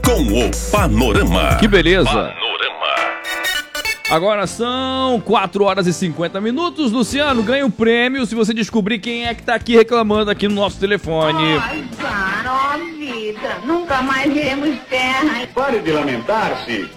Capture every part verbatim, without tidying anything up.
com o Panorama. Que beleza. Panorama. Agora são quatro horas e cinquenta minutos. Luciano, ganha o prêmio se você descobrir quem é que tá aqui reclamando aqui no nosso telefone. Ai, cara, ó vida, nunca mais iremos terra. Pare de lamentar-se.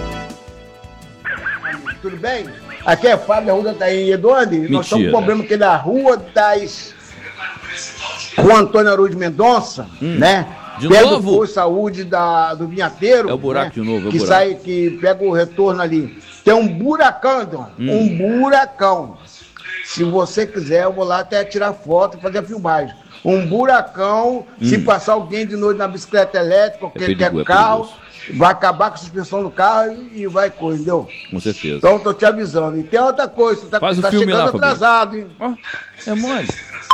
Tudo bem? Aqui é Fábio, a rua tá aí, Eduardo. Nós estamos com um problema aqui na Rua das... Rua Antônio Araújo Mendonça, hum. né? De pega novo? o posto de saúde da, do Vinhateiro. É o buraco né? de novo, é o que buraco. sai, que pega o retorno ali. Tem um buracão, então. Hum. Um buracão. Se você quiser, eu vou lá até tirar foto e fazer a filmagem. Um buracão, hum. se passar alguém de noite na bicicleta elétrica, ou é quem quer carro, vai acabar com a suspensão do carro e vai coisa, entendeu? Com certeza. Então, tô te avisando. E tem outra coisa, você tá, Faz tá o filme chegando lá, atrasado, hein? Oh, é mole.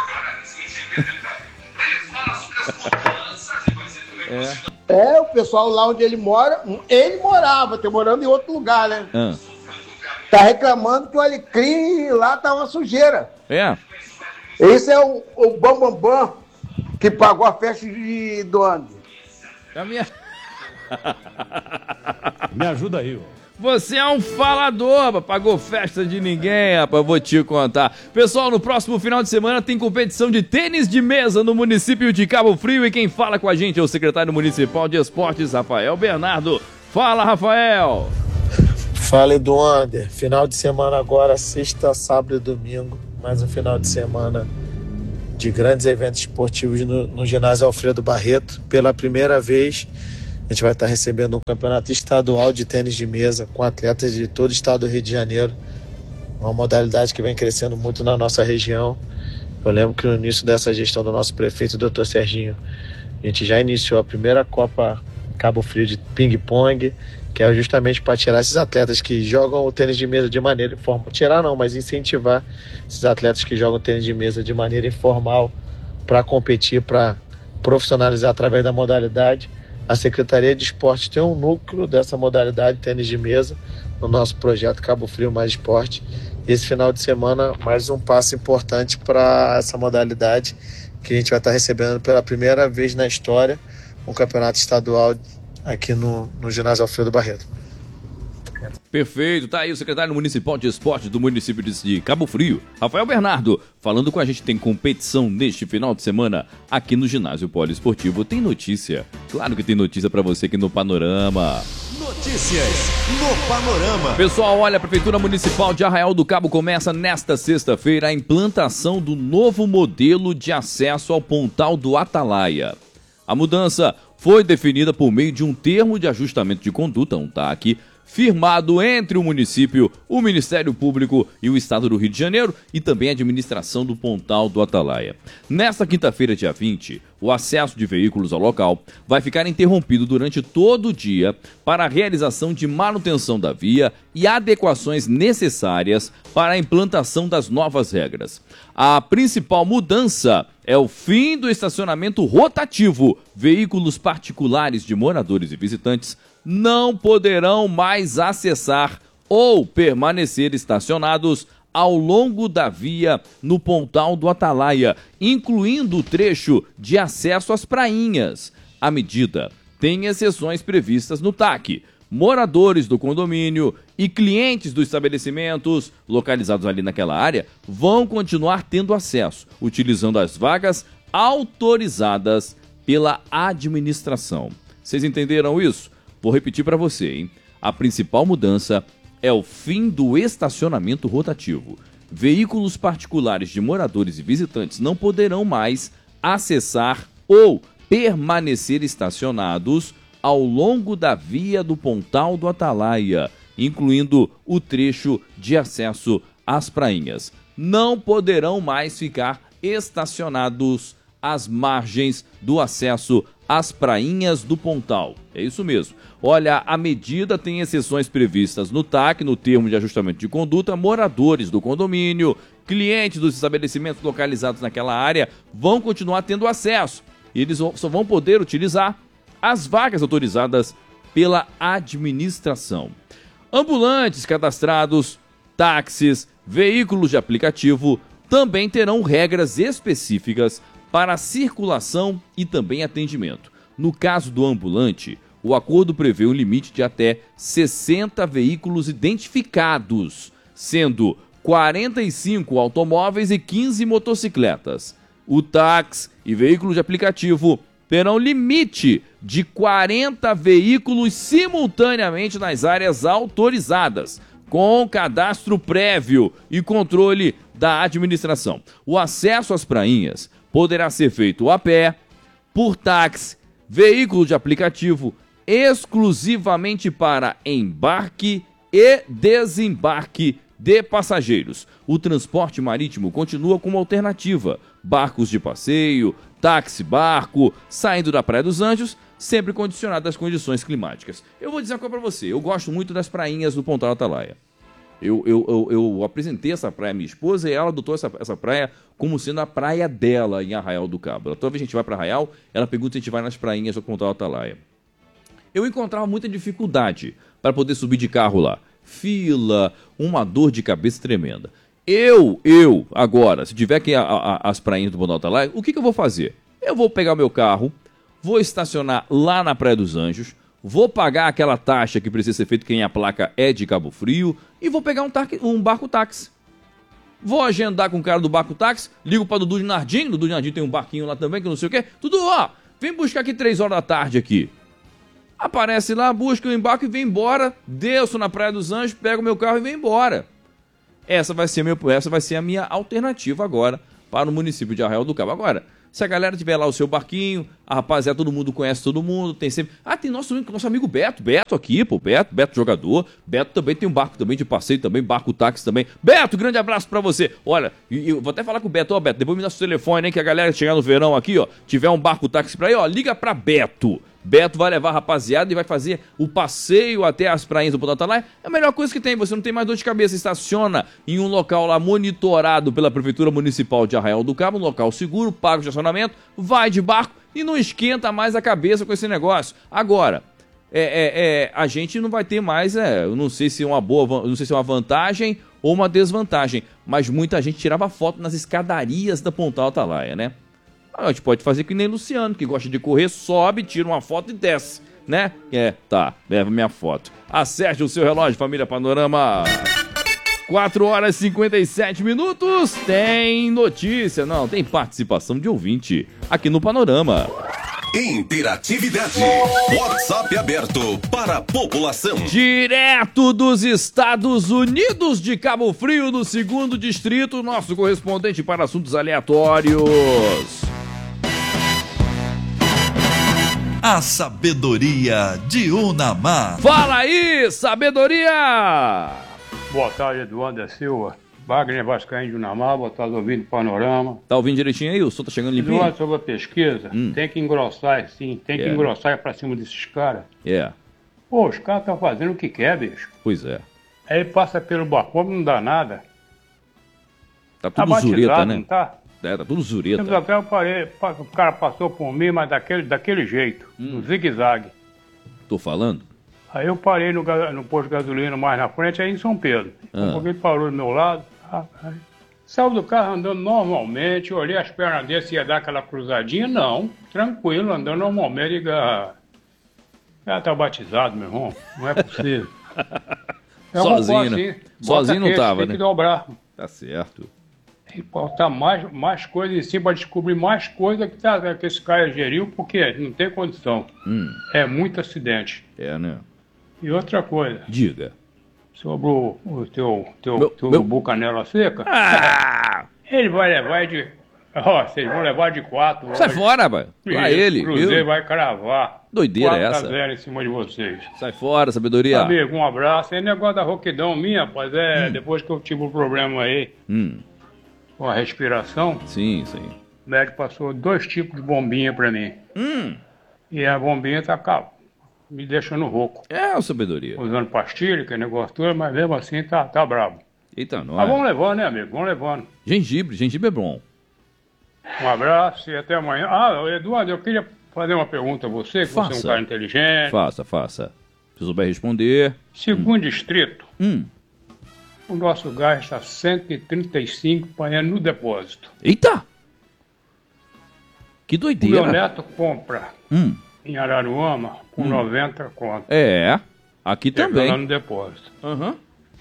É. é, o pessoal lá onde ele mora, ele morava, tá morando em outro lugar, né? Ah. Tá reclamando que o alecrim lá tá uma sujeira. É. Esse é o, o Bambambam Bam Bam, que pagou a festa de do ano. É a minha... Me ajuda aí, ó. Você é um falador, rapaz. Pagou festa de ninguém, rapaz. Vou te contar. Pessoal, no próximo final de semana tem competição de tênis de mesa no município de Cabo Frio. E quem fala com a gente é o secretário municipal de esportes, Rafael Bernardo. Fala, Rafael. Fala, Eduardo. Final de semana agora, sexta, sábado e domingo. Mais um final de semana de grandes eventos esportivos no, no ginásio Alfredo Barreto. Pela primeira vez, a gente vai estar recebendo um campeonato estadual de tênis de mesa com atletas de todo o estado do Rio de Janeiro. Uma modalidade que vem crescendo muito na nossa região. Eu lembro que no início dessa gestão do nosso prefeito, doutor Serginho, a gente já iniciou a primeira Copa Cabo Frio de ping-pong, que é justamente para tirar esses atletas que jogam o tênis de mesa de maneira informal. Tirar não, mas incentivar esses atletas que jogam tênis de mesa de maneira informal para competir, para profissionalizar através da modalidade. A Secretaria de Esportes tem um núcleo dessa modalidade, tênis de mesa, no nosso projeto Cabo Frio Mais Esporte. Esse final de semana, mais um passo importante para essa modalidade, que a gente vai estar recebendo pela primeira vez na história um campeonato estadual aqui no, no ginásio Alfredo Barreto. Perfeito, tá aí o secretário municipal de esportes do município de Cabo Frio, Rafael Bernardo, falando com a gente. Tem competição neste final de semana aqui no ginásio poliesportivo. Tem notícia, claro que tem notícia pra você aqui no Panorama. Notícias no Panorama. Pessoal, olha, a Prefeitura Municipal de Arraial do Cabo começa nesta sexta-feira a implantação do novo modelo de acesso ao Pontal do Atalaia. A mudança foi definida por meio de um termo de ajustamento de conduta, um T A C, firmado entre o município, o Ministério Público e o Estado do Rio de Janeiro e também a administração do Pontal do Atalaia. Nesta quinta-feira, dia vinte, o acesso de veículos ao local vai ficar interrompido durante todo o dia para a realização de manutenção da via e adequações necessárias para a implantação das novas regras. A principal mudança é o fim do estacionamento rotativo. Veículos particulares de moradores e visitantes não poderão mais acessar ou permanecer estacionados ao longo da via no Pontal do Atalaia, incluindo o trecho de acesso às prainhas. A medida tem exceções previstas no T A C. Moradores do condomínio e clientes dos estabelecimentos localizados ali naquela área vão continuar tendo acesso, utilizando as vagas autorizadas pela administração. Vocês entenderam isso? Vou repetir para você, hein? A principal mudança é o fim do estacionamento rotativo. Veículos particulares de moradores e visitantes não poderão mais acessar ou permanecer estacionados ao longo da via do Pontal do Atalaia, incluindo o trecho de acesso às prainhas. Não poderão mais ficar estacionados às margens do acesso às prainhas do Pontal. É isso mesmo. Olha, a medida tem exceções previstas no T A C, no termo de ajustamento de conduta. Moradores do condomínio, clientes dos estabelecimentos localizados naquela área vão continuar tendo acesso. E eles só vão poder utilizar as vagas autorizadas pela administração. Ambulantes cadastrados, táxis, veículos de aplicativo também terão regras específicas para circulação e também atendimento. No caso do ambulante, O acordo prevê um limite de até sessenta veículos identificados, sendo quarenta e cinco automóveis e quinze motocicletas. O táxi e veículos de aplicativo terão limite de quarenta veículos simultaneamente nas áreas autorizadas, com cadastro prévio e controle da administração. O acesso às prainhas poderá ser feito a pé, por táxi, veículo de aplicativo, exclusivamente para embarque e desembarque de passageiros. O transporte marítimo continua como alternativa. Barcos de passeio, táxi-barco, saindo da Praia dos Anjos, sempre condicionado às condições climáticas. Eu vou dizer uma coisa para você, eu gosto muito das prainhas do Pontal Atalaia. Eu, eu, eu, eu apresentei essa praia à minha esposa e ela adotou essa, essa praia como sendo a praia dela em Arraial do Cabo. Toda vez que a gente vai para Arraial, ela pergunta se a gente vai nas prainhas do Pontal Atalaia. Eu encontrava muita dificuldade para poder subir de carro lá. Fila, uma dor de cabeça tremenda. Eu, eu, agora, se tiver aqui a, a, as prainhas do Pontal Atalaia, o que, que eu vou fazer? Eu vou pegar o meu carro, vou estacionar lá na Praia dos Anjos, vou pagar aquela taxa que precisa ser feita quem a placa é de Cabo Frio e vou pegar um, taxi, um barco táxi. Vou agendar com o cara do barco táxi, ligo para Dudu de Nardim, Dudu de Nardim tem um barquinho lá também, que não sei o quê. Dudu, ó, vem buscar aqui três horas da tarde aqui. Aparece lá, busca o embarque e vem embora, desço na Praia dos Anjos, pego o meu carro e vem embora. Essa vai ser, meu, essa vai ser a minha alternativa agora para o município de Arraial do Cabo. Agora, se a galera tiver lá o seu barquinho, a rapaziada, todo mundo conhece todo mundo, tem sempre... Ah, tem nosso, nosso amigo Beto, Beto aqui, pô, Beto, Beto jogador. Beto também tem um barco também de passeio também, barco táxi também. Beto, grande abraço pra você. Olha, eu vou até falar com o Beto, ó, Beto, depois me dá seu telefone, hein, que a galera chegar no verão aqui, ó, tiver um barco táxi pra aí, ó, liga pra Beto. Beto vai levar a rapaziada e vai fazer o passeio até as prainhas do Pontal Atalaia. É a melhor coisa que tem, você não tem mais dor de cabeça. Estaciona em um local lá monitorado pela Prefeitura Municipal de Arraial do Cabo, um local seguro, paga o estacionamento, vai de barco e não esquenta mais a cabeça com esse negócio. Agora, é, é, é, a gente não vai ter mais, é, eu não sei se é uma boa, não sei se é uma vantagem ou uma desvantagem, mas muita gente tirava foto nas escadarias da Pontal Atalaia, né? A gente pode fazer que nem Luciano, que gosta de correr, sobe, tira uma foto e desce, né? É, tá, leva minha foto. Acerte o seu relógio, família Panorama. quatro horas e cinquenta e sete minutos, tem notícia, não, tem participação de ouvinte aqui no Panorama. Interatividade. WhatsApp aberto para a população. Direto dos Estados Unidos de Cabo Frio, no segundo distrito, nosso correspondente para assuntos aleatórios. A sabedoria de Unamar. Fala aí, sabedoria! Boa tarde, Eduardo da Silva. Wagner Vascaíno de Unamar, boa tarde, ouvindo Panorama. Tá ouvindo direitinho aí? O som tá chegando limpinho? Eduardo, sobre a pesquisa, hum. tem que engrossar, sim, tem que é. engrossar pra cima desses caras. É. Yeah. Pô, os caras estão fazendo o que quer, bicho. Pois é. Aí passa pelo bacômetro, não dá nada. Tá tudo tá zureta, né? Não tá? É, tá tudo zureta. Tempos até eu parei, o cara passou por mim, mas daquele, daquele jeito, hum. no zigue-zague. Tô falando? Aí eu parei no, no posto de gasolina mais na frente, aí em São Pedro. Ah. Um pouquinho parou do meu lado. Ah, aí. Saiu do carro andando normalmente, olhei as pernas dele, se ia dar aquela cruzadinha, não. Tranquilo, andando normalmente. E, ah, já tá batizado, meu irmão. Não é possível. É sozinho, né? Assim, sozinho não tava, tem né? Tem que dobrar. Tá certo. Tem que botar mais, mais coisas em cima para descobrir mais coisas que, tá, que esse cara geriu, porque não tem condição. Hum. É muito acidente. É, né? E outra coisa. Diga. Sobre o, o teu, teu, meu, teu meu... bucanela seca. Ah! Ele vai levar de... Ó, vocês vão levar de quatro. Sai hoje. Fora, rapaz. Lá ele. O Cruzeiro vai cravar. Doideira é essa. quatro a zero em cima de vocês. Sai fora, sabedoria. Amigo, um abraço. É negócio da rouquidão minha, rapaz. É, hum. depois que eu tive um problema aí. Hum. Com a respiração. Sim, sim. O médico passou dois tipos de bombinha pra mim. Hum. E a bombinha tá cá, me deixando rouco. É, a sabedoria. Usando pastilha, que é negócio todo, mas mesmo assim tá, tá brabo. Eita, não. Mas vamos levando, né, amigo? Vamos levando. Gengibre, gengibre é bom. Um abraço e até amanhã. Ah, Eduardo, eu queria fazer uma pergunta a você, que faça. Você é um cara inteligente. Faça, faça. Se souber responder. Segundo hum. distrito. Hum. O nosso gás está cento e trinta e cinco panhando no depósito. Eita! Que doideira. O meu neto compra hum. em Araruama com hum. noventa conto. É, aqui também. Pegando no depósito. Uhum.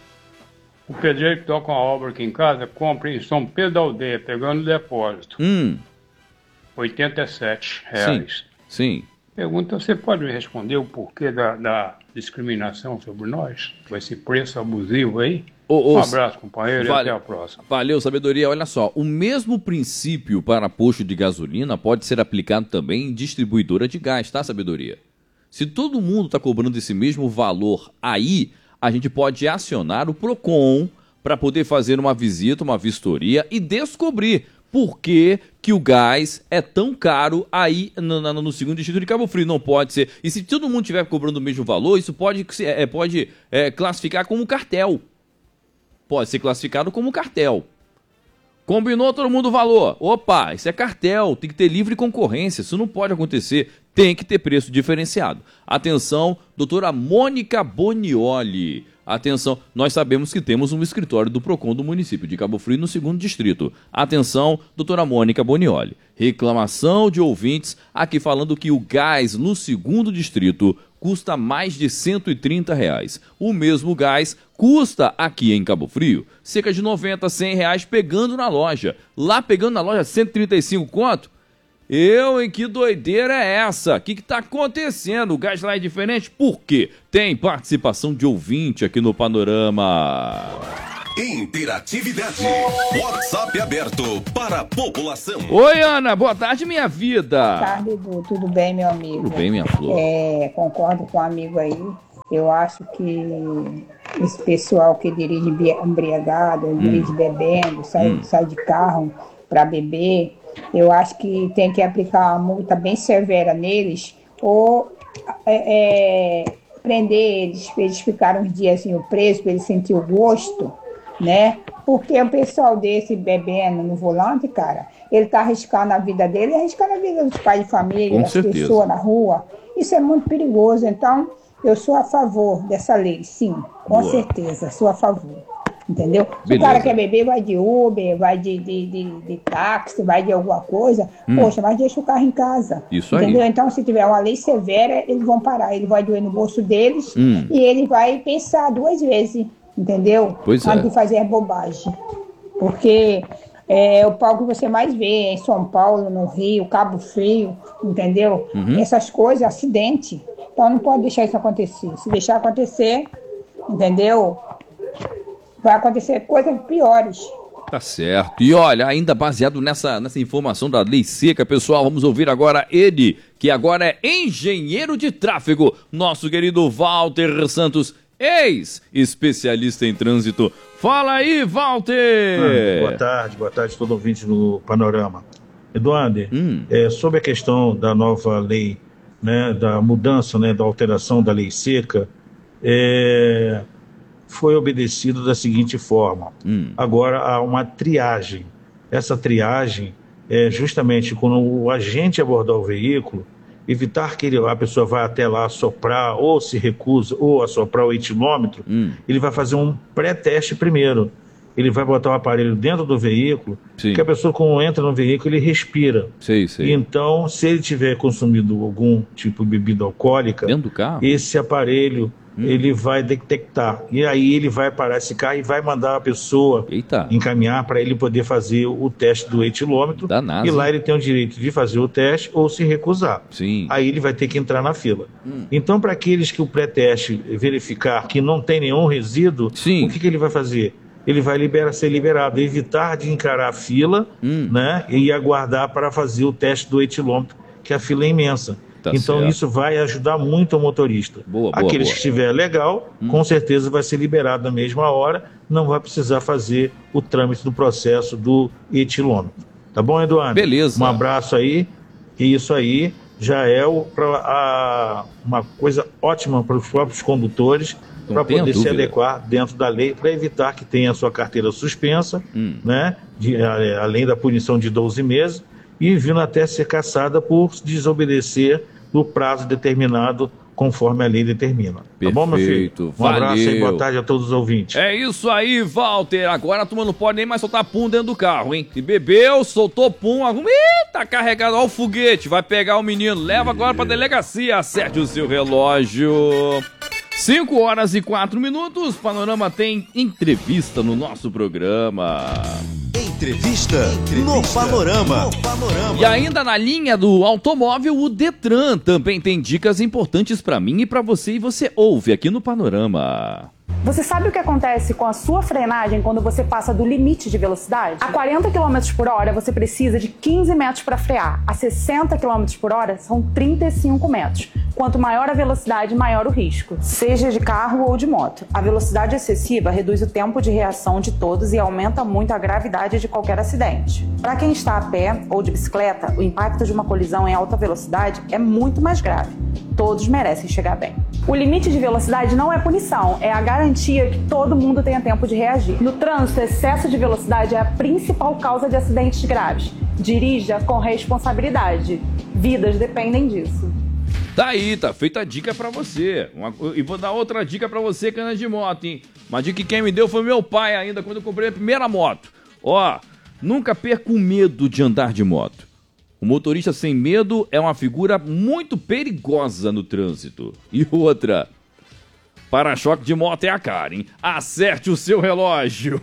O pedreiro que toca uma obra aqui em casa compra em São Pedro da Aldeia, pegando no depósito. Hum. oitenta e sete reais. Sim. Sim. Pergunta, você pode me responder o porquê da, da discriminação sobre nós? Com esse preço abusivo aí? Ô, ô, um abraço, companheiro, vale, e até a próxima. Valeu, sabedoria. Olha só, o mesmo princípio para posto de gasolina pode ser aplicado também em distribuidora de gás, tá, sabedoria? Se todo mundo está cobrando esse mesmo valor aí, a gente pode acionar o PROCON para poder fazer uma visita, uma vistoria e descobrir por que, que o gás é tão caro aí no, no, no segundo distrito de Cabo Frio. Não pode ser. E se todo mundo estiver cobrando o mesmo valor, isso pode, é, pode é, classificar como cartel. Pode ser classificado como cartel. Combinou todo mundo o valor. Opa, isso é cartel, tem que ter livre concorrência. Isso não pode acontecer. Tem que ter preço diferenciado. Atenção, doutora Mônica Bonioli. Atenção, nós sabemos que temos um escritório do PROCON do município de Cabo Frio no segundo distrito. Atenção, doutora Mônica Bonioli. Reclamação de ouvintes aqui falando que o gás no segundo distrito custa mais de cento e trinta reais. O mesmo gás custa aqui em Cabo Frio cerca de noventa, cem reais pegando na loja. Lá pegando na loja cento e trinta e cinco conto? Eu, em que doideira é essa? O que está acontecendo? O gás lá é diferente? Por quê? Tem participação de ouvinte aqui no Panorama. Interatividade. WhatsApp aberto para a população. Oi, Ana. Boa tarde, minha vida. Boa tarde, Edu. Tudo bem, meu amigo? Tudo bem, minha flor. É, concordo com o amigo aí. Eu acho que esse pessoal que dirige embriagado, hum. dirige bebendo, sai, hum. sai de carro para beber... Eu acho que tem que aplicar uma multa bem severa neles ou é, é, prender eles, para eles ficarem uns dias assim, presos, para eles sentir o gosto, né? Porque o pessoal desse bebendo no volante, cara, ele tá arriscando a vida dele e arriscando a vida dos pais de família, Com das certeza. pessoas na rua. Isso é muito perigoso. Então, eu sou a favor dessa lei, sim, com Boa. certeza, sou a favor. Entendeu? Se Beleza. o cara quer beber, vai de Uber, vai de, de, de, de táxi, vai de alguma coisa, hum. poxa, mas deixa o carro em casa. Isso entendeu? aí. Então, se tiver uma lei severa, eles vão parar. Ele vai doer no bolso deles hum. e ele vai pensar duas vezes, entendeu? Pois Antes é. de fazer bobagem. Porque é o pau que você mais vê em São Paulo, no Rio, Cabo Frio, entendeu? Uhum. Essas coisas, acidente. Então, não pode deixar isso acontecer. Se deixar acontecer, entendeu? Vai acontecer coisas piores. Tá certo. E olha, ainda baseado nessa, nessa informação da lei seca, pessoal, vamos ouvir agora ele, que agora é engenheiro de tráfego, nosso querido Walter Santos, ex-especialista em trânsito. Fala aí, Walter! Ah, boa tarde, boa tarde a todo ouvinte no Panorama. Eduardo, hum. é, sobre a questão da nova lei, né, da mudança, né, da alteração da lei seca, é... foi obedecido da seguinte forma. Hum. Agora há uma triagem. Essa triagem é justamente quando o agente abordar o veículo, evitar que ele, a pessoa vá até lá assoprar, ou se recusa, ou assoprar o etilômetro, hum. ele vai fazer um pré-teste primeiro. Ele vai botar o aparelho dentro do veículo, Sim. que a pessoa, quando entra no veículo, ele respira. Sei, sei. Então, se ele tiver consumido algum tipo de bebida alcoólica, dentro do carro? Esse aparelho hum. ele vai detectar. E aí ele vai parar esse carro e vai mandar a pessoa Eita. encaminhar para ele poder fazer o teste do etilômetro. Danado. E lá ele tem o direito de fazer o teste ou se recusar. Sim. Aí ele vai ter que entrar na fila. Hum. Então, para aqueles que o pré-teste verificar que não tem nenhum resíduo, Sim. o que, que ele vai fazer? Ele vai liberar, ser liberado, evitar de encarar a fila, hum. né, e aguardar para fazer o teste do etilômetro, que a fila é imensa. Tá então certo. Isso vai ajudar muito o motorista. Boa, boa, Aqueles boa. que estiver legal, hum. com certeza vai ser liberado na mesma hora, não vai precisar fazer o trâmite do processo do etilômetro. Tá bom, Eduardo? Beleza. Um abraço aí, e isso aí já é o, pra, a, uma coisa ótima para os próprios condutores, para poder dúvida. se adequar dentro da lei, para evitar que tenha a sua carteira suspensa, hum. né, de, a, além da punição de doze meses, e vindo até ser caçada por desobedecer no prazo determinado conforme a lei determina. Tá bom, meu filho? Um Valeu. abraço e boa tarde a todos os ouvintes. É isso aí, Walter. Agora a turma não pode nem mais soltar pum dentro do carro, hein? Se bebeu, soltou pum, algum... Ih, tá carregado. Ó o foguete, vai pegar o menino. Leva agora pra delegacia. Acerte o seu relógio. cinco horas e quatro minutos. Panorama tem entrevista no nosso programa. Entrevista, Entrevista no Panorama. no Panorama. E ainda na linha do automóvel, o Detran também tem dicas importantes pra mim e pra você. E você ouve aqui no Panorama. Você sabe o que acontece com a sua frenagem quando você passa do limite de velocidade? A quarenta quilômetros por hora você precisa de quinze metros para frear. A sessenta quilômetros por hora são trinta e cinco metros. Quanto maior a velocidade, maior o risco, seja de carro ou de moto. A velocidade excessiva reduz o tempo de reação de todos e aumenta muito a gravidade de qualquer acidente. Para quem está a pé ou de bicicleta, o impacto de uma colisão em alta velocidade é muito mais grave. Todos merecem chegar bem. O limite de velocidade não é punição, é a garantia que todo mundo tenha tempo de reagir. No trânsito, excesso de velocidade é a principal causa de acidentes graves. Dirija com responsabilidade. Vidas dependem disso. Tá aí, tá feita a dica pra você. Uma, e vou dar outra dica pra você que anda de moto, hein? Uma dica que quem me deu foi meu pai ainda, quando eu comprei a primeira moto. Ó, nunca perca o medo de andar de moto. O motorista sem medo é uma figura muito perigosa no trânsito. E outra, para-choque de moto é a cara, hein? Acerte o seu relógio.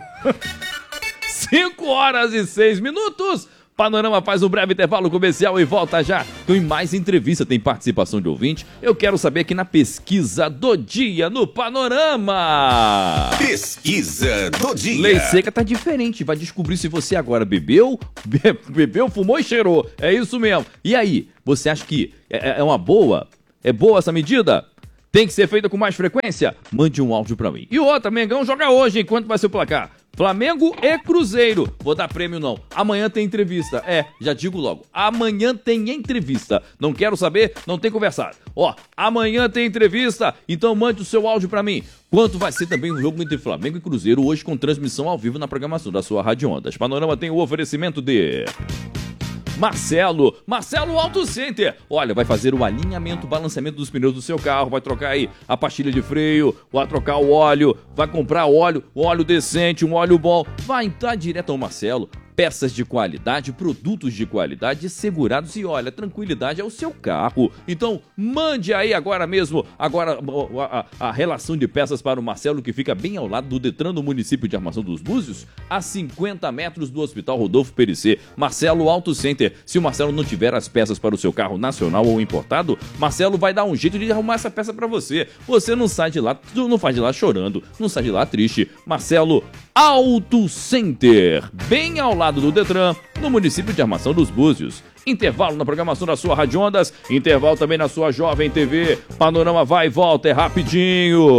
cinco horas e seis minutos. Panorama faz um breve intervalo comercial e volta já. Tem mais entrevista, tem participação de ouvinte. Eu quero saber aqui na pesquisa do dia no Panorama. Pesquisa do dia. Lei seca tá diferente, vai descobrir se você agora bebeu, be- bebeu, fumou e cheirou. É isso mesmo. E aí, você acha que é, é uma boa? É boa essa medida? Tem que ser feita com mais frequência? Mande um áudio pra mim. E outra, Mengão joga hoje, hein? Quanto vai ser o placar? Flamengo e Cruzeiro. Vou dar prêmio não. Amanhã tem entrevista. É, já digo logo. Amanhã tem entrevista. Não quero saber, não tem conversado. Ó, amanhã tem entrevista. Então mande o seu áudio pra mim. Quanto vai ser também o jogo entre Flamengo e Cruzeiro hoje com transmissão ao vivo na programação da sua Rádio Ondas. Panorama tem o oferecimento de... Marcelo, Marcelo Auto Center. Olha, vai fazer o alinhamento, o balanceamento dos pneus do seu carro, vai trocar aí a pastilha de freio, vai trocar o óleo, vai comprar óleo, óleo decente, um óleo bom. Vai entrar direto ao Marcelo. Peças de qualidade, produtos de qualidade segurados e olha, tranquilidade é o seu carro. Então, mande aí agora mesmo, agora a, a, a relação de peças para o Marcelo, que fica bem ao lado do Detran do município de Armação dos Búzios, a cinquenta metros do Hospital Rodolfo Perissé. Marcelo Auto Center. Se o Marcelo não tiver as peças para o seu carro nacional ou importado, Marcelo vai dar um jeito de arrumar essa peça para você. Você não sai de lá, não faz de lá chorando, não sai de lá triste. Marcelo Auto Center, bem ao lado do Detran, no município de Armação dos Búzios. Intervalo na programação da sua Rádio Ondas, intervalo também na sua Jovem T V. Panorama vai e volta, é rapidinho.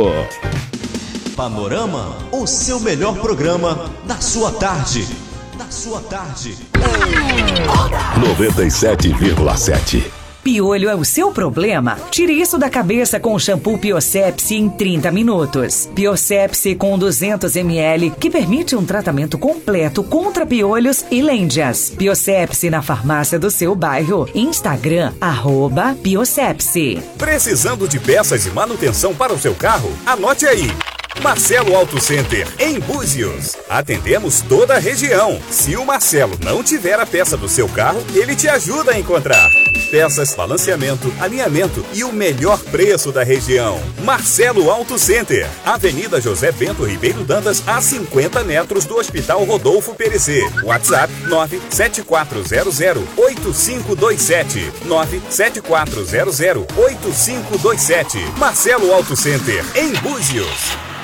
Panorama, o seu melhor programa da sua tarde. Da sua tarde. noventa e sete vírgula sete. Piolho é o seu problema? Tire isso da cabeça com o shampoo Biossepsi em trinta minutos. Biossepsi com duzentos mililitros, que permite um tratamento completo contra piolhos e lêndias. Biossepsi na farmácia do seu bairro. Instagram, arroba Biossepsi. Precisando de peças e manutenção para o seu carro? Anote aí. Marcelo Auto Center, em Búzios. Atendemos toda a região. Se o Marcelo não tiver a peça do seu carro, ele te ajuda a encontrar. Peças, balanceamento, alinhamento e o melhor preço da região. Marcelo Auto Center, Avenida José Bento Ribeiro Dantas, a cinquenta metros do Hospital Rodolfo Perissé. WhatsApp nove sete quatro zero zero oito cinco dois sete. nove sete quatro zero zero oito cinco dois sete. Marcelo Auto Center, em Búzios.